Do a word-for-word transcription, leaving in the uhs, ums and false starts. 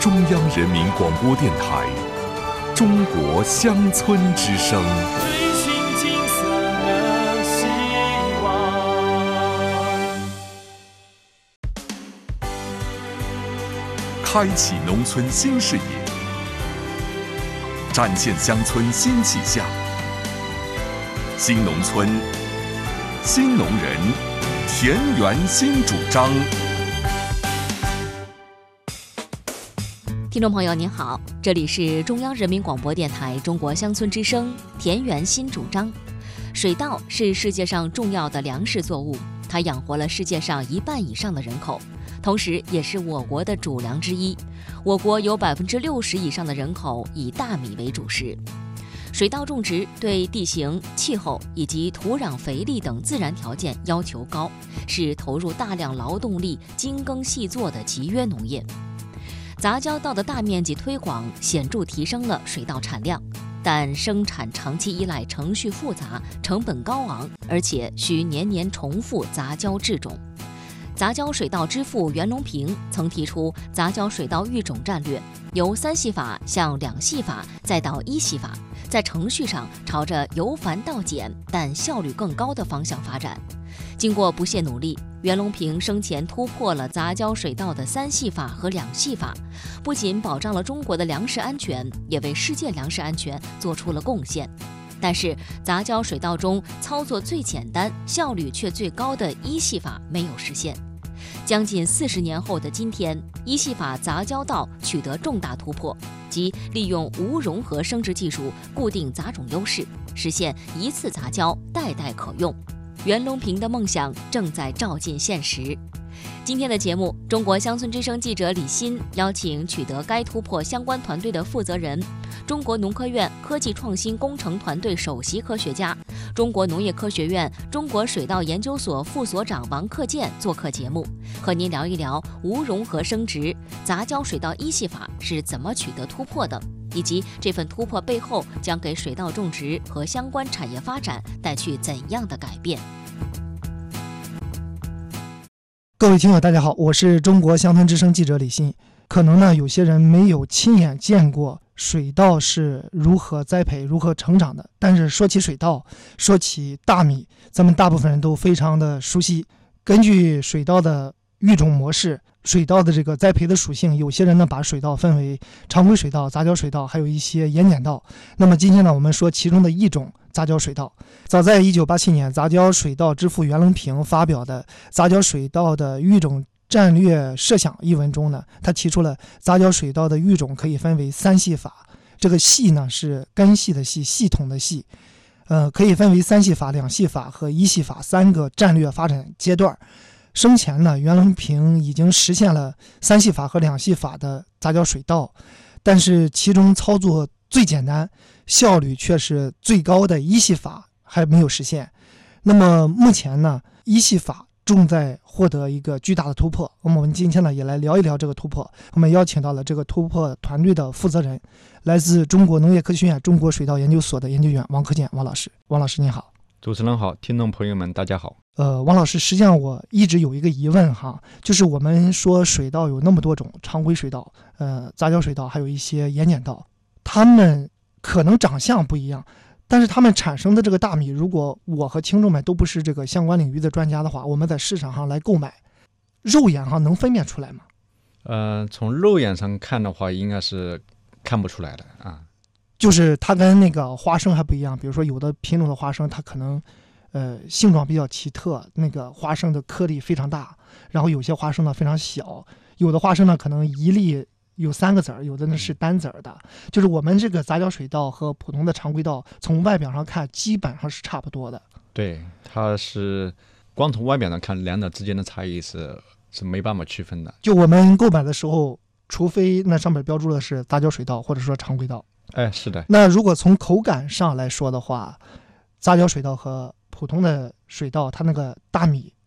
中央人民广播电台中国乡村之声。 追寻金色的希望， 开启农村新视野，展现乡村新气象。新农村，新农人，田园新主张。 听众朋友您好，这里是中央人民广播电台中国乡村之声田园新主张。水稻是世界上重要的粮食作物，它养活了世界上一半以上的人口，同时也是我国的主粮之一。我国有百分之六十以上的人口以大米为主食。水稻种植对地形、气候以及土壤肥力等自然条件要求高，是投入大量劳动力、精耕细作的集约农业。杂交稻的大面积推广显著提升了水稻产量，但生产长期依赖程序复杂、成本高昂，而且需年年重复杂交制种。杂交水稻之父袁隆平曾提出杂交水稻育种战略，由三系法向两系法再到一系法，在程序上朝着由繁到简但效率更高的方向发展。经过不懈努力，袁隆平生前突破了杂交水稻的三系法和两系法，不仅保障了中国的粮食安全，也为世界粮食安全做出了贡献。但是杂交水稻中操作最简单、效率却最高的一系法没有实现。将近四十年后的今天，一系法杂交稻取得重大突破，即利用无融合生殖技术固定杂种优势，实现一次杂交，代代可用。袁隆平的梦想正在照进现实。今天的节目，中国乡村之声记者李欣邀请取得该突破相关团队的负责人、中国农科院科技创新工程团队首席科学家、中国农业科学院中国水稻研究所副所长王克建做客节目，和您聊一聊无融合生殖、杂交水稻一系法是怎么取得突破的，以及这份突破背后将给水稻种植和相关产业发展带去怎样的改变。 各位听友大家好，我是中国乡村之声记者李欣。可能呢有些人没有亲眼见过水稻是如何栽培如何成长的，但是说起水稻，说起大米，咱们大部分人都非常的熟悉。根据水稻的育种模式，水稻的这个栽培的属性，有些人呢把水稻分为常规水稻、杂交水稻，还有一些盐碱稻。那么今天呢我们说其中的一种杂交水稻。早在一九八七年，杂交水稻之父袁隆平发表的《杂交水稻的育种战略设想》一文中呢，他提出了杂交水稻的育种可以分为三系法。这个系呢是根系的系，系统的系，呃，可以分为三系法、两系法和一系法三个战略发展阶段。生前呢，袁隆平已经实现了三系法和两系法的杂交水稻，但是其中操作最简单、效率却是最高的一系法还没有实现。那么目前呢，一系法正在获得一个巨大的突破。我们今天呢也来聊一聊这个突破。我们邀请到了这个突破团队的负责人，来自中国农业科学院中国水稻研究所的研究员王克建王老师。王老师您好。 主持人好，听众朋友们大家好。 呃，王老师，实际上我一直有一个疑问哈，就是我们说水稻有那么多种，常规水稻、呃杂交水稻，还有一些盐碱稻，它们可能长相不一样，但是它们产生的这个大米，如果我和听众们都不是这个相关领域的专家的话，我们在市场上来购买，肉眼上能分辨出来吗？ 呃，从肉眼上看的话，应该是看不出来的啊。 就是它跟那个花生还不一样，比如说有的品种的花生，它可能呃性状比较奇特，那个花生的颗粒非常大，然后有些花生呢非常小，有的花生呢可能一粒有三个籽儿，有的呢是单籽儿的。就是我们这个杂交水稻和普通的常规稻从外表上看基本上是差不多的。 对，它是光从外表上看，两者之间的差异是是没办法区分的。 就我们购买的时候，除非那上面标注的是杂交水稻或者说常规稻。 哎，是的。 那如果从口感上来说的话，杂交水稻和普通的水稻，它那个大米